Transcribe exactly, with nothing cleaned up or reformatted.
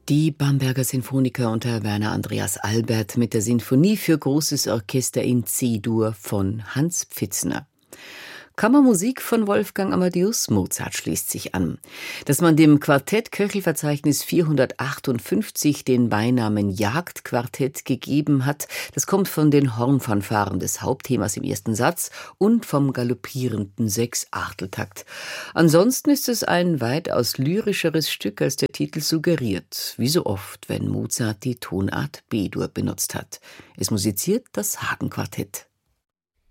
Die Bamberger Sinfoniker unter Werner Andreas Albert mit der Sinfonie für großes Orchester in C-Dur von Hans Pfitzner. Kammermusik von Wolfgang Amadeus Mozart schließt sich an. Dass man dem Quartett Köchelverzeichnis vierhundertachtundfünfzig den Beinamen Jagdquartett gegeben hat, das kommt von den Hornfanfaren des Hauptthemas im ersten Satz und vom galoppierenden Sechsachteltakt. Ansonsten ist es ein weitaus lyrischeres Stück, als der Titel suggeriert, wie so oft, wenn Mozart die Tonart B-Dur benutzt hat. Es musiziert das Hagen-Quartett.